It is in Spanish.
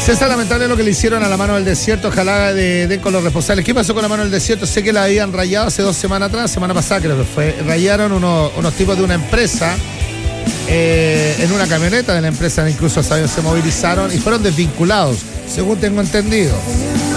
César, lamentable lo que le hicieron a la Mano del Desierto. Ojalá den con los responsables. ¿Qué pasó con la Mano del Desierto? Sé que la habían rayado hace 2 semanas atrás, semana pasada creo que fue. Rayaron unos tipos de una empresa en una camioneta de la empresa, incluso se movilizaron y fueron desvinculados, según tengo entendido.